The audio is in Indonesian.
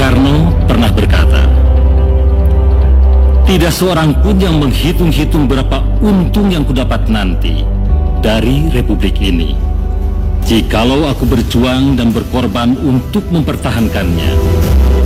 Soekarno pernah berkata, "Tidak seorang pun yang menghitung-hitung berapa untung yang kudapat nanti dari republik ini, jikalau aku berjuang dan berkorban untuk mempertahankannya.